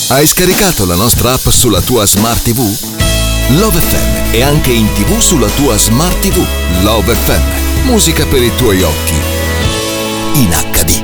Hai scaricato la nostra app sulla tua Smart TV? Love FM è anche in TV sulla tua Smart TV. Love FM, musica per i tuoi occhi in HD.